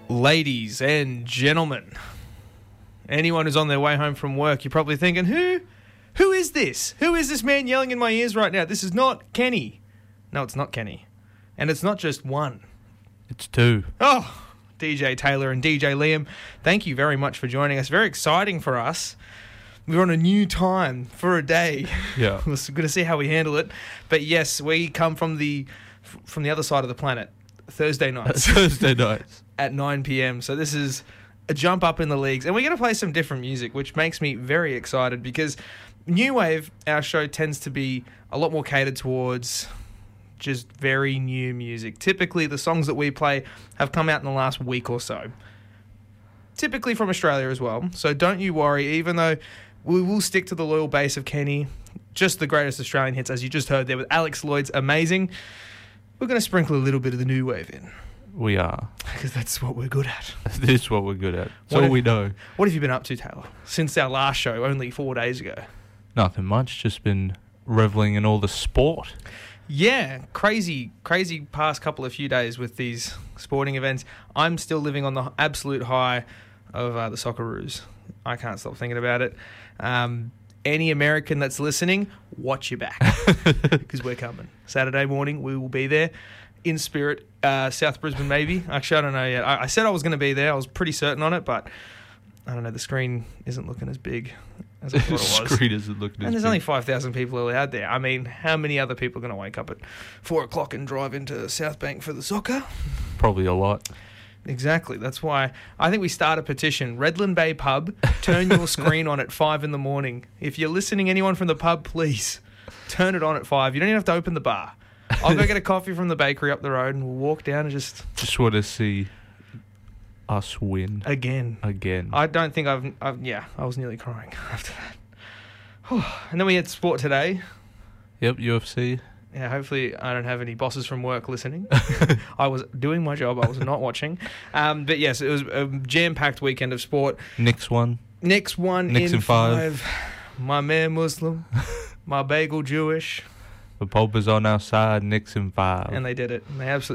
Ladies and gentlemen, anyone who's on their way home from work, you're probably thinking, who is this? Who is this man yelling in my ears right now? This is not Kenny. No, it's not Kenny. And it's not just one. It's two. Oh, DJ Taylor and DJ Liam, thank you very much for joining us. Very exciting for us. We're on a new time for a day. Yeah. We're going to see how we handle it. But yes, we come from the other side of the planet, Thursday nights. Thursday nights. At 9 p.m. So this is a jump up in the leagues. And we're going to play some different music, which makes me very excited because New Wave, our show, tends to be a lot more catered towards just very new music. Typically, the songs that we play have come out in the last week or so. Typically from Australia as well. So don't you worry, even though we will stick to the loyal base of Kenny, just the greatest Australian hits, as you just heard there with Alex Lloyd's Amazing. We're going to sprinkle a little bit of the new wave in. We are. Because that's what we're good at. This is what we're good at. That's all we know. What have you been up to, Taylor, since our last show only 4 days ago? Nothing much. Just been reveling in all the sport. Yeah, crazy past couple of few days with these sporting events. I'm still living on the absolute high of the Socceroos. I can't stop thinking about it. Any American that's listening, watch your back because we're coming. Saturday morning, we will be there in spirit. South Brisbane, maybe. Actually, I don't know yet. I said I was going to be there. I was pretty certain on it, but I don't know. The screen isn't looking as big as I thought it was. The screen isn't looking as big. And there's only 5,000 people allowed there. I mean, how many other people are going to wake up at 4 o'clock and drive into South Bank for the soccer? Probably a lot. Exactly. That's why I think we start a petition. Redland Bay Pub, turn your screen on at 5 in the morning. If you're listening, anyone from the pub, please turn it on at 5. You don't even have to open the bar. I'll go get a coffee from the bakery up the road and we'll walk down and just want to see us win. Again. I don't think I was nearly crying after that. And then we had sport today. Yep, UFC. Yeah, hopefully I don't have any bosses from work listening. I was doing my job. I was not watching. But yes, it was a jam-packed weekend of sport. Knicks won. Knicks in 5. My man Muslim. My bagel Jewish. The Pope is on our side. Knicks in 5. And they did it. And they absolutely